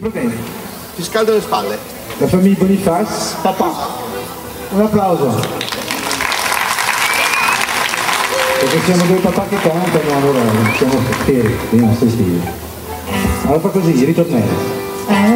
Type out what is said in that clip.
Problemi. Ti scaldo le spalle. La famiglia Boniface. Papà. Un applauso. Perché siamo due papà che cantano, allora siamo fieri, io non sto stile. Allora fa così, ritornello.